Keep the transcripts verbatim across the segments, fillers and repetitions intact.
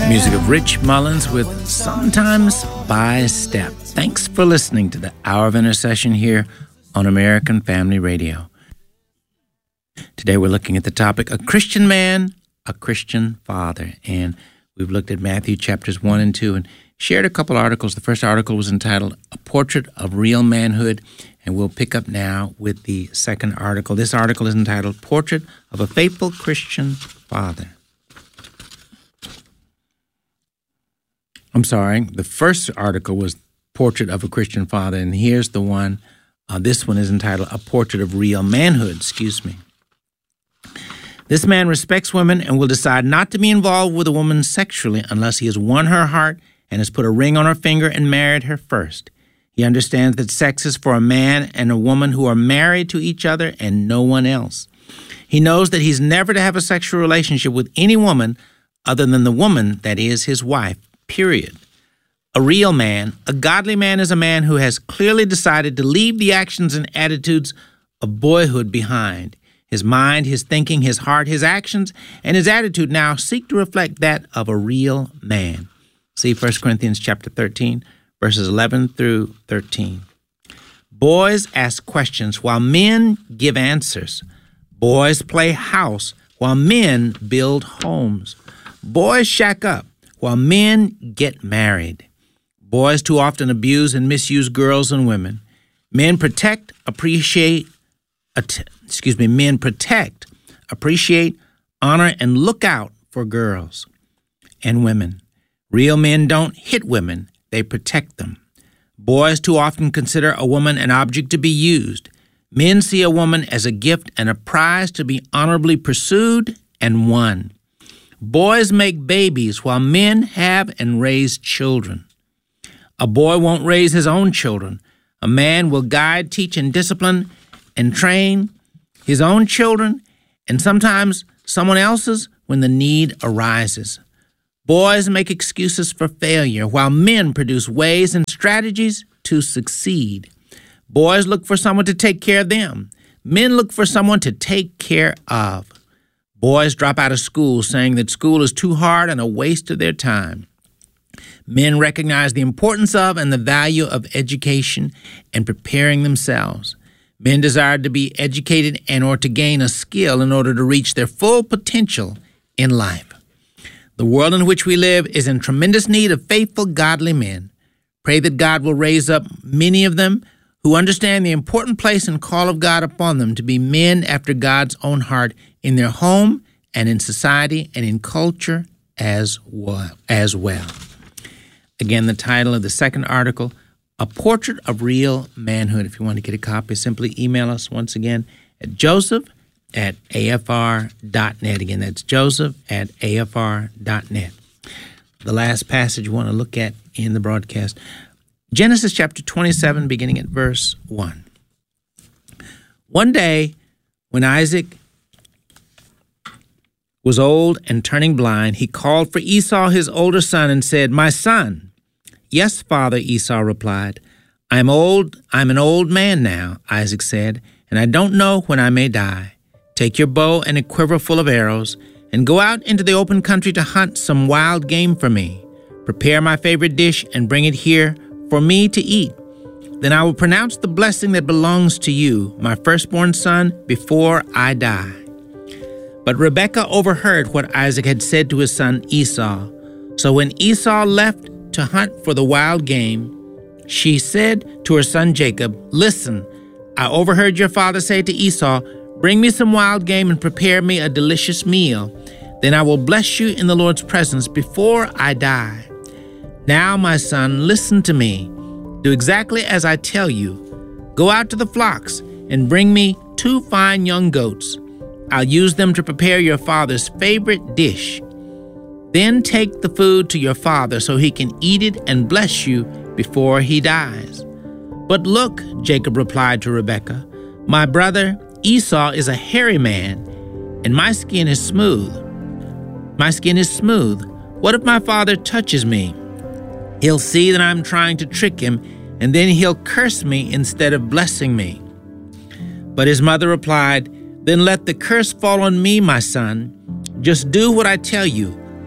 Music of Rich Mullins with Sometimes by Step. Thanks for listening to the Hour of Intercession here on American Family Radio. Today we're looking at the topic, a Christian man, a Christian father. And we've looked at Matthew chapters one and two and shared a couple articles. The first article was entitled, A Portrait of Real Manhood. And we'll pick up now with the second article. This article is entitled, Portrait of a Faithful Christian Father. I'm sorry, the first article was Portrait of a Christian Father, and here's the one, uh, this one is entitled A Portrait of Real Manhood, excuse me. This man respects women and will decide not to be involved with a woman sexually unless he has won her heart and has put a ring on her finger and married her first. He understands that sex is for a man and a woman who are married to each other and no one else. He knows that he's never to have a sexual relationship with any woman other than the woman that is his wife. Period. A real man, a godly man, is a man who has clearly decided to leave the actions and attitudes of boyhood behind. His mind, his thinking, his heart, his actions, and his attitude now seek to reflect that of a real man. See First Corinthians chapter thirteen, verses eleven through thirteen. Boys ask questions while men give answers. Boys play house while men build homes. Boys shack up while men get married. Boys too often abuse and misuse girls and women. Men protect, appreciate, att- excuse me, men protect, appreciate, honor, and look out for girls and women. Real men don't hit women, they protect them. Boys too often consider a woman an object to be used. Men see a woman as a gift and a prize to be honorably pursued and won. Boys make babies while men have and raise children. A boy won't raise his own children. A man will guide, teach, and discipline and train his own children and sometimes someone else's when the need arises. Boys make excuses for failure while men produce ways and strategies to succeed. Boys look for someone to take care of them. Men look for someone to take care of. Boys drop out of school saying that school is too hard and a waste of their time. Men recognize the importance of and the value of education and preparing themselves. Men desire to be educated and or to gain a skill in order to reach their full potential in life. The world in which we live is in tremendous need of faithful, godly men. Pray that God will raise up many of them who understand the important place and call of God upon them to be men after God's own heart in their home and in society and in culture as well. As well. Again, the title of the second article, A Portrait of Real Manhood. If you want to get a copy, simply email us once again at joseph at a f r dot net. Again, that's joseph at a f r dot net. The last passage we want to look at in the broadcast, Genesis chapter twenty-seven, beginning at verse one. One day, when Isaac was old and turning blind, he called for Esau, his older son, and said, "My son." "Yes, father," Esau replied. I'm old, I'm an old man now," Isaac said, "and I don't know when I may die. Take your bow and a quiver full of arrows, and go out into the open country to hunt some wild game for me. Prepare my favorite dish and bring it here for me to eat. Then I will pronounce the blessing that belongs to you, my firstborn son, before I die." But Rebekah overheard what Isaac had said to his son Esau. So when Esau left to hunt for the wild game, she said to her son Jacob, "Listen, I overheard your father say to Esau, 'Bring me some wild game and prepare me a delicious meal. Then I will bless you in the Lord's presence before I die. Now, my son, listen to me. Do exactly as I tell you. Go out to the flocks and bring me two fine young goats. I'll use them to prepare your father's favorite dish. Then take the food to your father so he can eat it and bless you before he dies.' But look," Jacob replied to Rebekah, "my brother Esau is a hairy man, and my skin is smooth. My skin is smooth. What if my father touches me? He'll see that I'm trying to trick him, and then he'll curse me instead of blessing me." But his mother replied, "Then let the curse fall on me, my son. Just do what I tell you.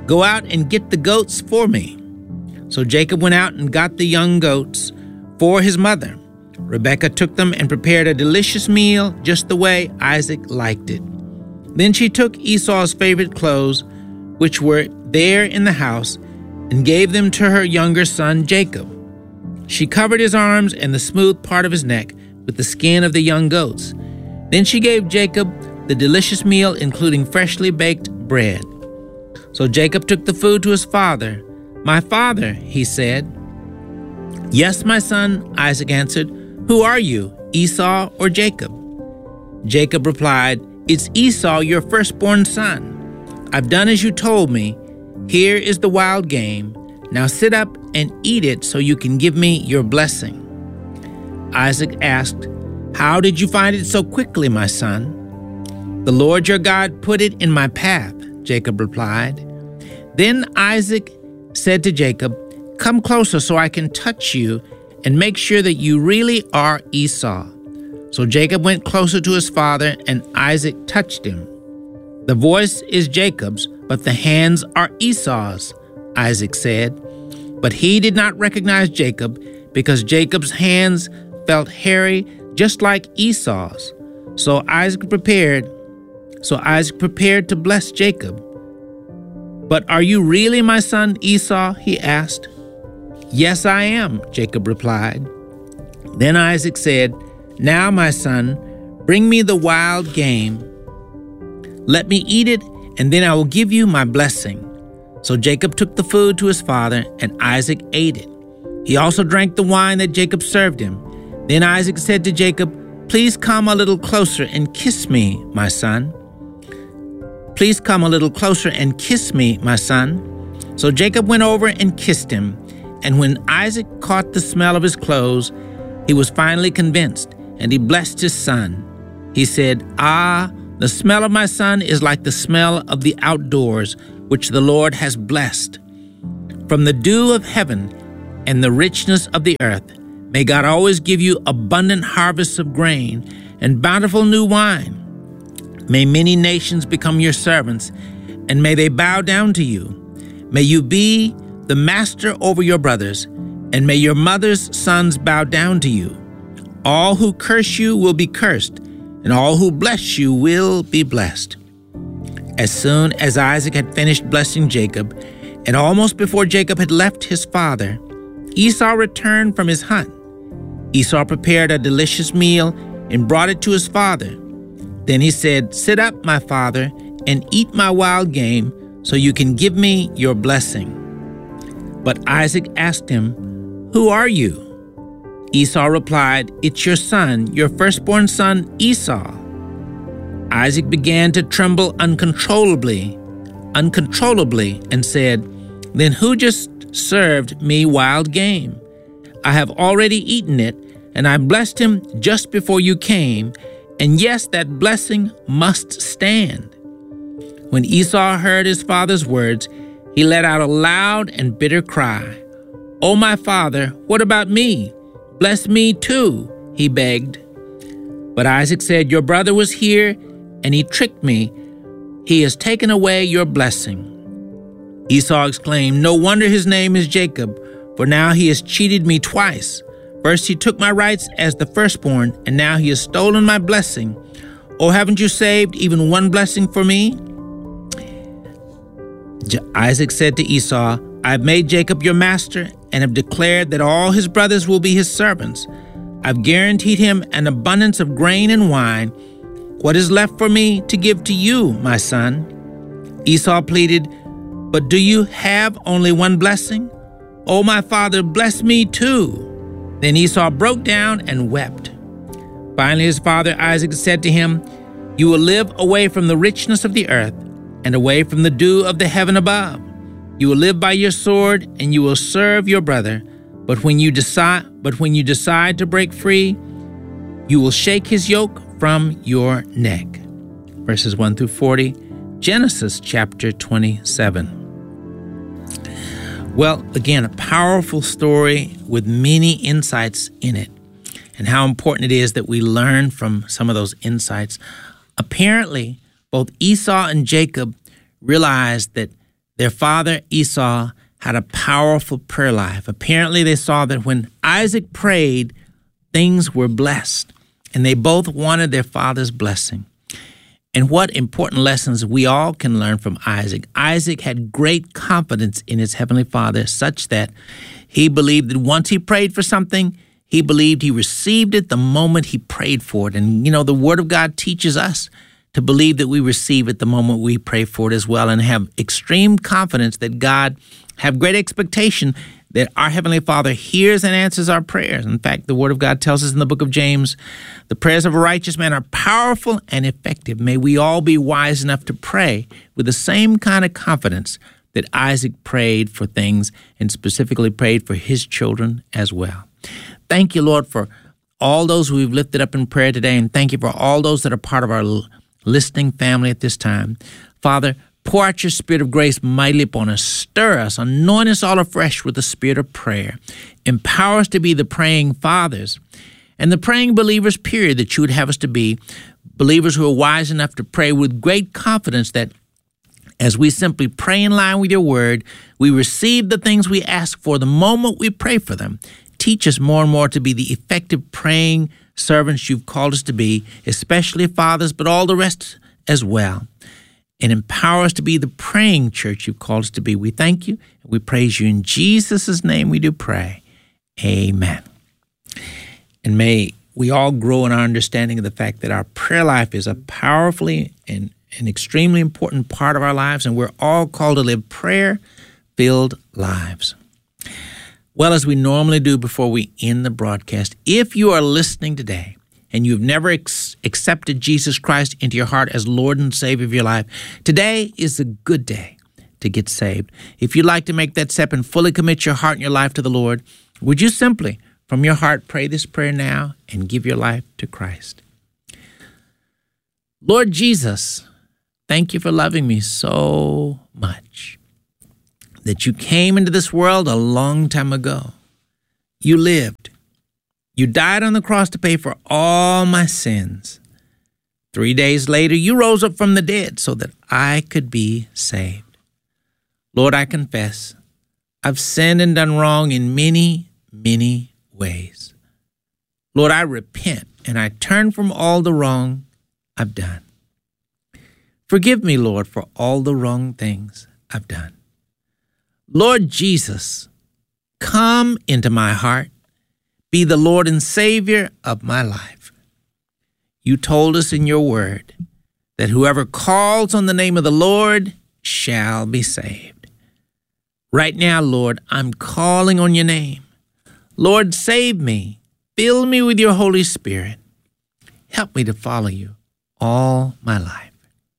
Go out and get the goats for me." So Jacob went out and got the young goats for his mother. Rebekah took them and prepared a delicious meal just the way Isaac liked it. Then she took Esau's favorite clothes, which were there in the house, and gave them to her younger son Jacob. She covered his arms and the smooth part of his neck with the skin of the young goats. Then she gave Jacob the delicious meal, including freshly baked bread. So Jacob took the food to his father. "My father," he said. "Yes, my son," Isaac answered. "Who are you, Esau or Jacob?" Jacob replied, "It's Esau, your firstborn son. I've done as you told me. Here is the wild game. Now sit up and eat it so you can give me your blessing." Isaac asked, "How did you find it so quickly, my son?" "The Lord your God put it in my path," Jacob replied. Then Isaac said to Jacob, "Come closer so I can touch you and make sure that you really are Esau." So Jacob went closer to his father, and Isaac touched him. "The voice is Jacob's, but the hands are Esau's," Isaac said. But he did not recognize Jacob because Jacob's hands felt hairy just like Esau's. So Isaac prepared, so Isaac prepared to bless Jacob. "But are you really my son Esau?" he asked. "Yes, I am," Jacob replied. Then Isaac said, "Now, my son, bring me the wild game. Let me eat it, and then I will give you my blessing." So Jacob took the food to his father, and Isaac ate it. He also drank the wine that Jacob served him. Then Isaac said to Jacob, "Please come a little closer and kiss me, my son. Please come a little closer and kiss me, my son." So Jacob went over and kissed him. And when Isaac caught the smell of his clothes, he was finally convinced, and he blessed his son. He said, "Ah, the smell of my son is like the smell of the outdoors, which the Lord has blessed. From the dew of heaven and the richness of the earth, may God always give you abundant harvests of grain and bountiful new wine. May many nations become your servants, and may they bow down to you. May you be the master over your brothers, and may your mother's sons bow down to you. All who curse you will be cursed, and all who bless you will be blessed." As soon as Isaac had finished blessing Jacob, and almost before Jacob had left his father, Esau returned from his hunt. Esau prepared a delicious meal and brought it to his father. Then he said, "Sit up, my father, and eat my wild game, so you can give me your blessing." But Isaac asked him, "Who are you?" Esau replied, "It's your son, your firstborn son, Esau." Isaac began to tremble uncontrollably, uncontrollably, and said, "Then who just served me wild game? I have already eaten it, and I blessed him just before you came, and yes, that blessing must stand." When Esau heard his father's words, he let out a loud and bitter cry. "Oh, my father, what about me? Bless me too," he begged. But Isaac said, "Your brother was here, and he tricked me. He has taken away your blessing." Esau exclaimed, "No wonder his name is Jacob, for now he has cheated me twice. First he took my rights as the firstborn, and now he has stolen my blessing. Oh, haven't you saved even one blessing for me?" Isaac said to Esau, "I have made Jacob your master, and have declared that all his brothers will be his servants. I've guaranteed him an abundance of grain and wine. What is left for me to give to you, my son?" Esau pleaded, "But do you have only one blessing? Oh, my father, bless me too." Then Esau broke down and wept. Finally, his father Isaac said to him, "You will live away from the richness of the earth and away from the dew of the heaven above. You will live by your sword, and you will serve your brother. But when you decide, but when you decide to break free, you will shake his yoke from your neck." Verses one through forty, Genesis chapter twenty-seven. Well, again, a powerful story with many insights in it, and how important it is that we learn from some of those insights. Apparently, both Esau and Jacob realized that their father Esau had a powerful prayer life. Apparently, they saw that when Isaac prayed, things were blessed, and they both wanted their father's blessing. And what important lessons we all can learn from Isaac. Isaac had great confidence in his heavenly Father, such that he believed that once he prayed for something, he believed he received it the moment he prayed for it. And, you know, the Word of God teaches us to believe that we receive it the moment we pray for it as well, and have extreme confidence that God, have great expectation that our Heavenly Father hears and answers our prayers. In fact, the Word of God tells us in the book of James, the prayers of a righteous man are powerful and effective. May we all be wise enough to pray with the same kind of confidence that Isaac prayed for things, and specifically prayed for his children as well. Thank you, Lord, for all those we've lifted up in prayer today, and thank you for all those that are part of our listening family at this time. Father, pour out your Spirit of grace mightily upon us. Stir us, anoint us all afresh with the Spirit of prayer. Empower us to be the praying fathers and the praying believers, period, that you would have us to be. Believers who are wise enough to pray with great confidence that as we simply pray in line with your word, we receive the things we ask for the moment we pray for them. Teach us more and more to be the effective praying servants you've called us to be, especially fathers, but all the rest as well. And empower us to be the praying church you've called us to be. We thank you. We praise you. In Jesus' name we do pray. Amen. And may we all grow in our understanding of the fact that our prayer life is a powerfully and an extremely important part of our lives, and we're all called to live prayer-filled lives. Well, as we normally do before we end the broadcast, if you are listening today and you've never ex- accepted Jesus Christ into your heart as Lord and Savior of your life, today is a good day to get saved. If you'd like to make that step and fully commit your heart and your life to the Lord, would you simply, from your heart, pray this prayer now and give your life to Christ? Lord Jesus, thank you for loving me so much that you came into this world a long time ago. You lived. You died on the cross to pay for all my sins. Three days later, you rose up from the dead so that I could be saved. Lord, I confess I've sinned and done wrong in many, many ways. Lord, I repent and I turn from all the wrong I've done. Forgive me, Lord, for all the wrong things I've done. Lord Jesus, come into my heart. Be the Lord and Savior of my life. You told us in your word that whoever calls on the name of the Lord shall be saved. Right now, Lord, I'm calling on your name. Lord, save me. Fill me with your Holy Spirit. Help me to follow you all my life.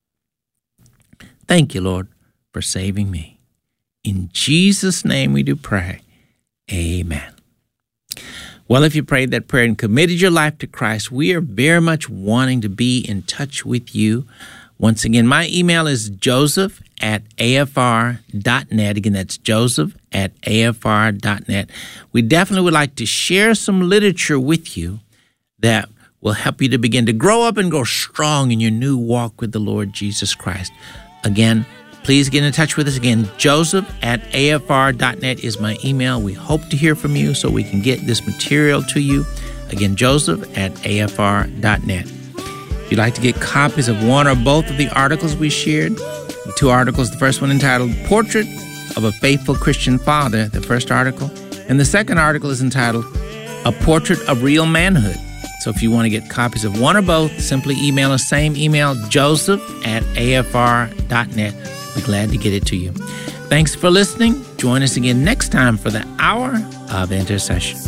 Thank you, Lord, for saving me. In Jesus' name we do pray. Amen. Well, if you prayed that prayer and committed your life to Christ, we are very much wanting to be in touch with you. Once again, my email is joseph at a f r dot net. Again, that's joseph at a f r dot net. We definitely would like to share some literature with you that will help you to begin to grow up and grow strong in your new walk with the Lord Jesus Christ. Again, please get in touch with us. Again, joseph at a f r dot net is my email. We hope to hear from you so we can get this material to you. Again, joseph at a f r dot net. If you'd like to get copies of one or both of the articles we shared, the two articles, the first one entitled Portrait of a Faithful Christian Father, the first article, and the second article is entitled A Portrait of Real Manhood. So if you want to get copies of one or both, simply email us, same email, joseph at a f r dot net. We're glad to get it to you. Thanks for listening. Join us again next time for the Hour of Intercession.